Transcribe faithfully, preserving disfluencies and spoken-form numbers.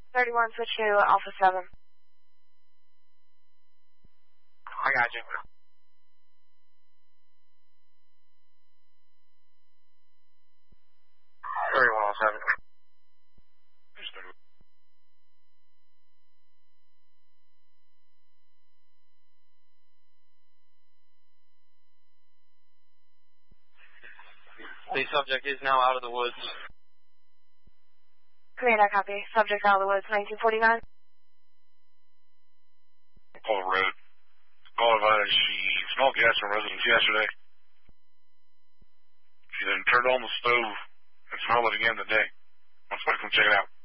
thirty-one, switch to Alpha seven. I got you. thirty-one oh seven. The subject is now out of the woods. Great, I copy. Subject out of the woods, nineteen forty-nine. Paul Road. Call advised she smelled gas from residents yesterday. She then turned on the stove and smelled it again today. Let's come check it out.